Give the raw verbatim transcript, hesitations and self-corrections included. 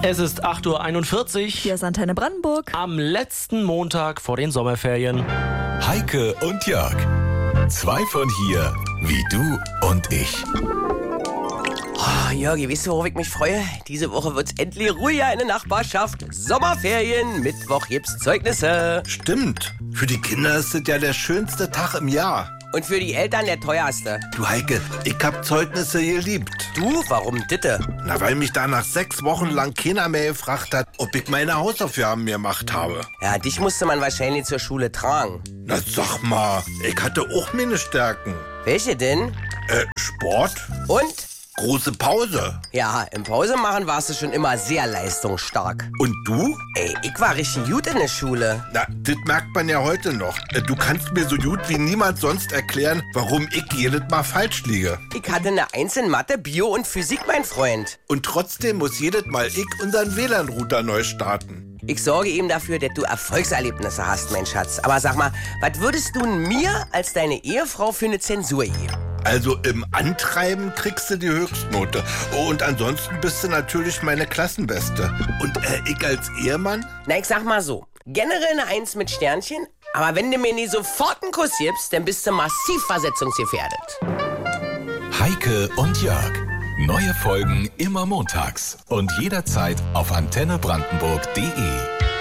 Es ist acht Uhr einundvierzig. Hier ist Antenne Brandenburg. Am letzten Montag vor den Sommerferien. Heike und Jörg. Zwei von hier, wie du und ich. Oh, Jörgi, weißt du, worauf ich mich freue? Diese Woche wird's endlich ruhiger in der Nachbarschaft. Sommerferien, Mittwoch gibt's Zeugnisse. Stimmt. Für die Kinder ist es ja der schönste Tag im Jahr. Und für die Eltern der teuerste. Du Heike, ich hab Zeugnisse geliebt. Du? Warum ditte? Na, weil mich da nach sechs Wochen lang keiner mehr gefragt hat, ob ich meine Hausaufgaben gemacht habe. Ja, dich musste man wahrscheinlich zur Schule tragen. Na sag mal, ich hatte auch meine Stärken. Welche denn? Äh, Sport? Und? Große Pause. Ja, im Pause machen warst du schon immer sehr leistungsstark. Und du? Ey, ich war richtig gut in der Schule. Na, das merkt man ja heute noch. Du kannst mir so gut wie niemand sonst erklären, warum ich jedes Mal falsch liege. Ich hatte eine Eins in Mathe, Bio und Physik, mein Freund. Und trotzdem muss jedes Mal ich unseren W L A N-Router neu starten. Ich sorge ihm dafür, dass du Erfolgserlebnisse hast, mein Schatz. Aber sag mal, was würdest du mir als deine Ehefrau für eine Zensur geben? Also im Antreiben kriegst du die Höchstnote. Und ansonsten bist du natürlich meine Klassenbeste. Und äh, ich als Ehemann? Na, ich sag mal so, generell eine Eins mit Sternchen, aber wenn du mir nie sofort einen Kuss gibst, dann bist du massiv versetzungsgefährdet. Heike und Jörg. Neue Folgen immer montags und jederzeit auf antenne brandenburg punkt de.